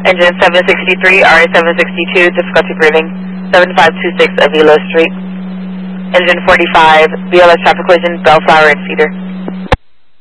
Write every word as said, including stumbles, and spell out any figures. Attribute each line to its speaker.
Speaker 1: Engine seven sixty-three, R A seven sixty-two, difficulty breathing, seven five two six Avila Street. Engine forty-five, B L S traffic collision, Bellflower and Cedar.